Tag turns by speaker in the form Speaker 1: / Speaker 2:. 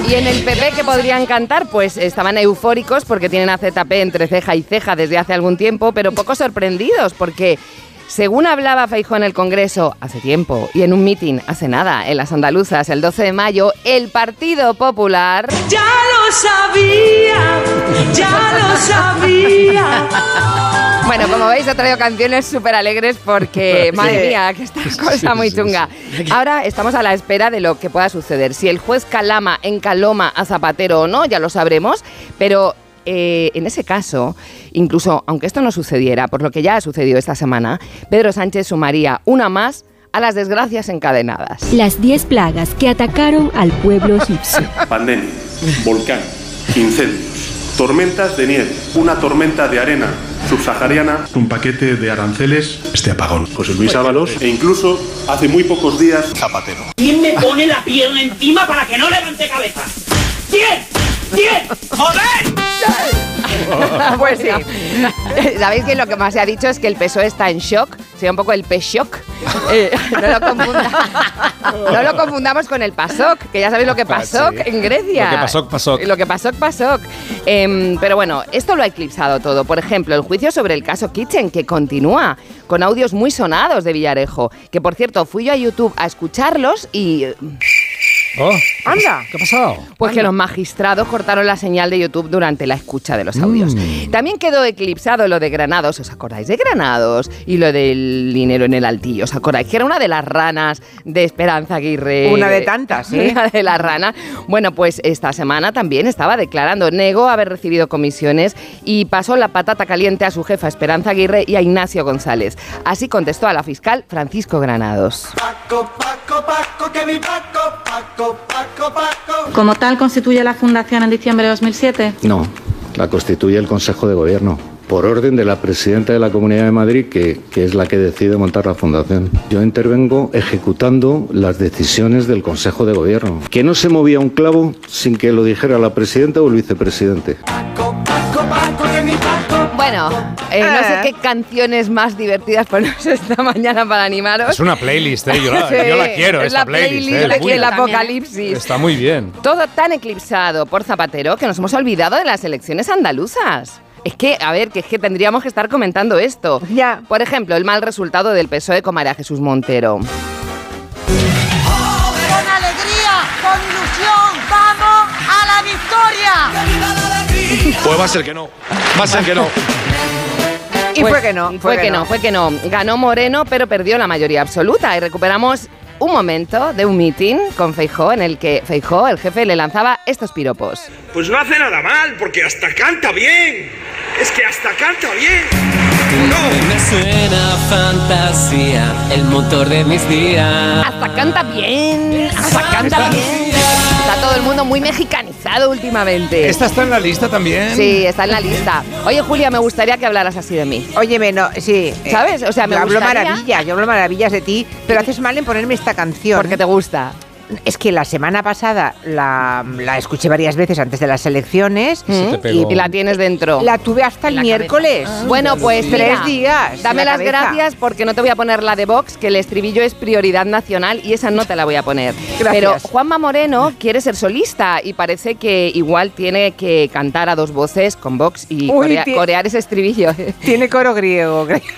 Speaker 1: Y en el PP, ¿qué podrían cantar? Pues estaban eufóricos porque tienen a ZP entre ceja y ceja desde hace algún tiempo, pero poco sorprendidos porque, según hablaba Feijóo en el Congreso hace tiempo y en un mitin hace nada en las andaluzas el 12 de mayo, el Partido Popular...
Speaker 2: ¡Ya lo sabía! ¡Ya lo sabía!
Speaker 1: Bueno, como veis, he traído canciones súper alegres porque, madre mía, que esta cosa muy chunga. Ahora estamos a la espera de lo que pueda suceder. Si el juez encaloma a Zapatero o no, ya lo sabremos, pero en ese caso, incluso aunque esto no sucediera, por lo que ya ha sucedido esta semana, Pedro Sánchez sumaría una más a las desgracias encadenadas.
Speaker 3: Las 10 plagas que atacaron al pueblo egipcio.
Speaker 4: Pandemia, volcán, incendios, tormentas de nieve, una tormenta de arena subsahariana, un paquete de aranceles, este apagón, José Luis Ábalos e incluso hace muy pocos días Zapatero.
Speaker 5: ¿Quién me pone la pierna encima para que no levante cabeza? ¿Quién? ¿Quién? ¡Joder!
Speaker 1: Pues sí. ¿Sabéis que lo que más se ha dicho es que el PSOE está en shock? Sería un poco el PSOC. No lo confundamos con el PASOK, que ya sabéis lo que pasó en Grecia. Lo que pasó. Pero bueno, esto lo ha eclipsado todo. Por ejemplo, el juicio sobre el caso Kitchen, que continúa con audios muy sonados de Villarejo. Que, por cierto, fui yo a YouTube a escucharlos y...
Speaker 6: Oh,
Speaker 1: ¡Anda!
Speaker 6: ¿Qué ha pasado?
Speaker 1: Pues que los magistrados cortaron la señal de YouTube durante la escucha de los audios. También quedó eclipsado lo de Granados, ¿os acordáis de Granados? Y lo del dinero en el altillo, ¿os acordáis? Que era una de las ranas de Esperanza Aguirre.
Speaker 7: Una de tantas, ¿eh?
Speaker 1: Una de las ranas. Bueno, pues esta semana también estaba declarando, negó haber recibido comisiones y pasó la patata caliente a su jefa Esperanza Aguirre y a Ignacio González. Así contestó a la fiscal Francisco Granados.
Speaker 2: Paco, que mi Paco.
Speaker 8: ¿Como tal constituye la fundación en diciembre de 2007?
Speaker 9: No, la constituye el Consejo de Gobierno, por orden de la presidenta de la Comunidad de Madrid, que es la que decide montar la fundación. Yo intervengo ejecutando las decisiones del Consejo de Gobierno. Que no se movía un clavo sin que lo dijera la presidenta o el vicepresidente.
Speaker 2: Paco, que mi Paco.
Speaker 1: Bueno, no sé qué canciones más divertidas ponemos esta mañana para animaros.
Speaker 6: Es una playlist, yo la quiero,
Speaker 1: es
Speaker 6: esta
Speaker 1: la playlist
Speaker 6: muy
Speaker 1: del apocalipsis.
Speaker 6: Está muy bien.
Speaker 1: Todo tan eclipsado por Zapatero que nos hemos olvidado de las elecciones andaluzas. Es que, a ver, que tendríamos que estar comentando esto.
Speaker 7: Ya.
Speaker 1: Por ejemplo, el mal resultado del PSOE con María Jesús Montero.
Speaker 2: Con alegría, con ilusión, ¡vamos a la victoria!
Speaker 4: Pues va a ser que no.
Speaker 7: Y fue que no.
Speaker 1: Fue que no. Ganó Moreno, pero perdió la mayoría absoluta. Y recuperamos un momento de un mitin con Feijóo en el que Feijóo, el jefe, le lanzaba estos piropos.
Speaker 5: Pues no hace nada mal, porque hasta canta bien. Es que hasta canta bien.
Speaker 10: Me suena fantasía, el motor de mis días.
Speaker 1: Hasta canta bien. Está todo el mundo muy mexicanizado últimamente.
Speaker 6: ¿Esta está en la lista también?
Speaker 1: Sí, está en la lista. Oye, Julia, me gustaría que hablaras así de mí.
Speaker 7: Óyeme, no, sí.
Speaker 1: ¿Sabes? O sea,
Speaker 7: yo hablo maravillas de ti, pero haces mal en ponerme esta canción.
Speaker 1: Porque te gusta.
Speaker 7: Es que la semana pasada la escuché varias veces antes de las elecciones
Speaker 1: y la tienes dentro.
Speaker 7: La tuve hasta el miércoles.
Speaker 1: Bueno, pues
Speaker 7: 3 días.
Speaker 1: Dame las gracias porque no te voy a poner la de Vox, que el estribillo es prioridad nacional y esa no te la voy a poner.
Speaker 7: Gracias.
Speaker 1: Pero Juanma Moreno quiere ser solista y parece que igual tiene que cantar a dos voces con Vox y corear ese estribillo.
Speaker 7: Tiene coro griego.